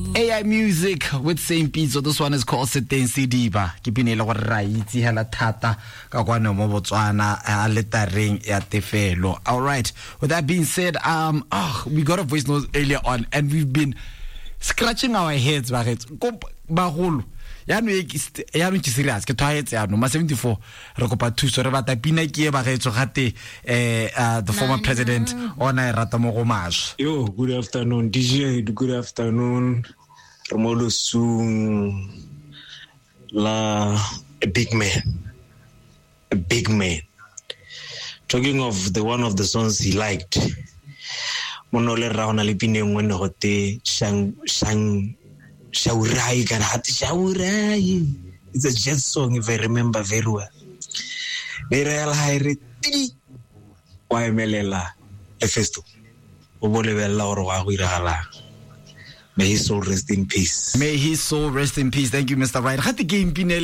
AI Music with Saint Pete. So this one is called Seteng Sidiba. Kipinela go raitsi hela thata ka kwana mo Botswana a letareng ya tefelo. All right. With that being said, we got a voice note earlier on and we've been scratching our heads bagolo. Ya no ke serious ke tshwaetse ya no ma 74 re kopa thuso re batla pina ke e ba gaetso gate the former president ona rata mo go maswa. Yo, good afternoon DJ, good afternoon Romolo Sung a big man. Talking of the one of the songs he liked, monole raona le pine ngwe ne gote Shaurai Karahati Shaurai. It's a jazz song if I remember very well. Bereal Haire Tidi Waimelela Efesto Obolevella or Wahirahala. May his soul rest in peace. May his soul rest in peace. Thank you, Mr. Right. Had the game been